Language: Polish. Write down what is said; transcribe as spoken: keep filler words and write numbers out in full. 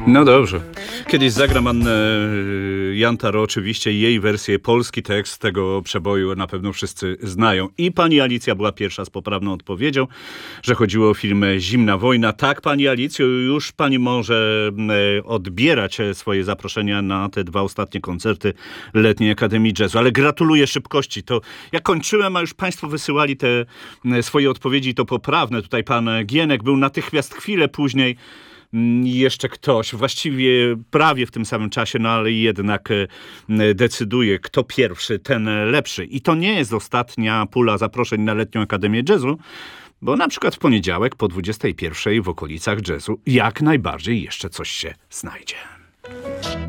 No dobrze. Kiedyś zagram Annę Jantaro, oczywiście jej wersję, polski tekst tego przeboju na pewno wszyscy znają. I pani Alicja była pierwsza z poprawną odpowiedzią, że chodziło o film Zimna wojna. Tak, pani Alicjo, już pani może odbierać swoje zaproszenia na te dwa ostatnie koncerty Letniej Akademii Jazzu. Ale gratuluję szybkości. To ja kończyłem, a już państwo wysyłali te swoje odpowiedzi, to poprawne. Tutaj pan Gienek był natychmiast chwilę później. Jeszcze ktoś, właściwie prawie w tym samym czasie, no ale jednak decyduje, kto pierwszy, ten lepszy. I to nie jest ostatnia pula zaproszeń na Letnią Akademię Jazzu, bo na przykład w poniedziałek po dwudziestej pierwszej w okolicach jazzu jak najbardziej jeszcze coś się znajdzie.